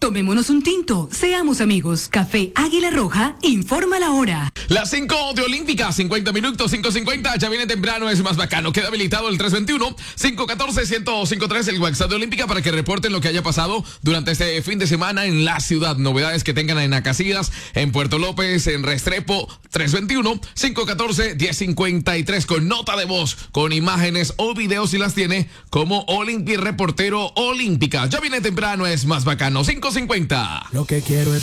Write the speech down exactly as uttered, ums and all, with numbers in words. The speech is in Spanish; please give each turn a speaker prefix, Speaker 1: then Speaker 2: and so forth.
Speaker 1: Tomémonos un tinto, seamos amigos. Café Águila Roja, informa la hora.
Speaker 2: Las cinco de Olímpica, cincuenta minutos, cinco cincuenta, ya viene temprano, es más bacano. Queda habilitado el tres veintiuno, cinco catorce, ciento cincuenta y tres, el WhatsApp de Olímpica para que reporten lo que haya pasado durante este fin de semana en la ciudad. Novedades que tengan en Acacias, en Puerto López, en Restrepo, tres veintiuno, cinco catorce, diez cincuenta y tres, con nota de voz, con imágenes o videos si las tiene, como Olimpi Reportero Olímpica. Ya viene temprano, es más bacano, cinco cincuenta.
Speaker 3: Lo que quiero es